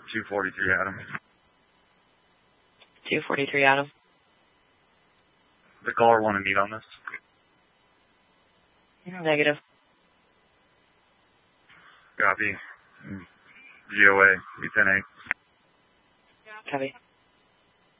243 Adam. 243 Adam. The caller want to meet on this? Negative. Copy. GOA, 10-8. Copy.